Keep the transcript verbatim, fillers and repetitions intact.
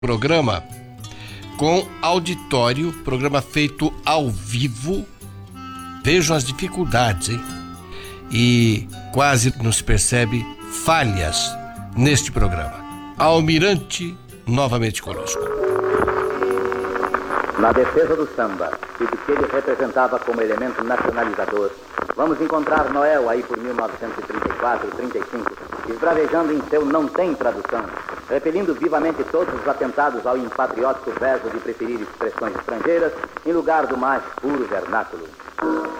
Programa com auditório, programa feito ao vivo. Vejam as dificuldades, hein? E quase não se percebe falhas neste programa. Almirante, novamente conosco. Na defesa do samba e do que ele representava como elemento nacionalizador, vamos encontrar Noel aí por mil novecentos e trinta e quatro, trinta e cinco, esbravejando em seu Não Tem Tradução, repelindo vivamente todos os atentados ao impatriótico verso de preferir expressões estrangeiras em lugar do mais puro vernáculo.